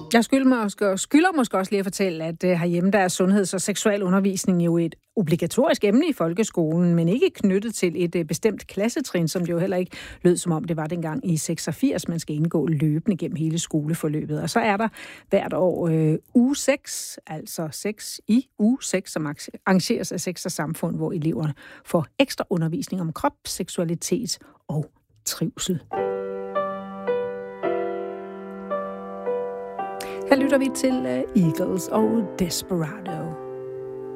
Jeg skylder måske også lige at fortælle, at herhjemme der er sundheds- og seksualundervisning jo et obligatorisk emne i folkeskolen, men ikke knyttet til et bestemt klassetrin, som det jo heller ikke lød som om det var dengang i 86. Man skal indgå løbende gennem hele skoleforløbet. Og så er der hvert år uge 6, altså 6 i uge 6, som arrangeres af Sex og Samfund, hvor eleverne får ekstra undervisning om krop, seksualitet og trivsel. Her lytter vi til Eagles og Desperado.